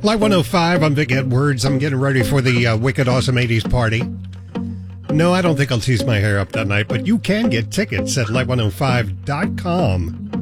Light 105, I'm Vic Edwards. I'm getting ready for the Wicked Awesome 80s party. No, I don't think I'll tease my hair up that night, but you can get tickets at light105.com.